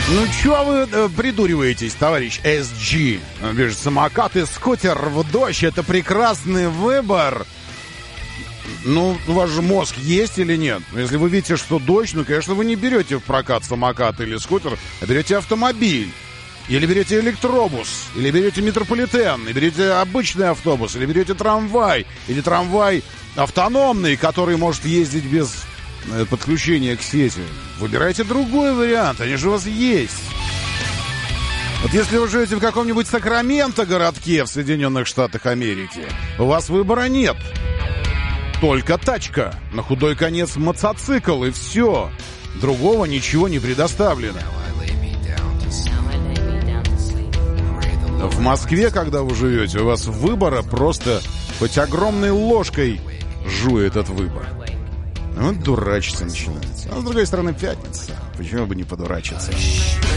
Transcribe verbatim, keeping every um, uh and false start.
Ну, чё вы э, придуриваетесь, товарищ эс джи? Бежит самокат и скутер в дождь. Это прекрасный выбор. Ну, у вас же мозг есть или нет? Если вы видите, что дождь, ну, конечно, вы не берете в прокат самокат или скутер, а берете автомобиль. Или берете электробус, или берете метрополитен, или берете обычный автобус, или берете трамвай, или трамвай автономный, который может ездить без э, подключения к сети. Выбирайте другой вариант, они же у вас есть. Вот если вы живете в каком-нибудь Сакраменто городке в Соединенных Штатах Америки, у вас выбора нет. Только тачка, на худой конец мотоцикл, и все. Другого ничего не предоставлено. В Москве, когда вы живете, у вас выбора просто хоть огромной ложкой жуй этот выбор. Вот дурачиться начинается. А с другой стороны, пятница. Почему бы не подурачиться?